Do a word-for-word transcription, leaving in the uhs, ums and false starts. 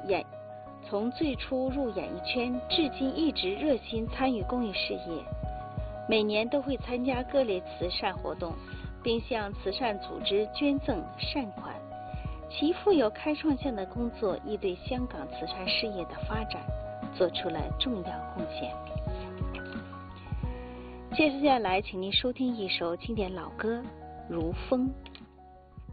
演，从最初入演艺圈，至今一直热心参与公益事业，每年都会参加各类慈善活动，并向慈善组织捐赠善款。其富有开创性的工作，亦对香港慈善事业的发展做出了重要贡献。接下来，请您收听一首经典老歌《如风》。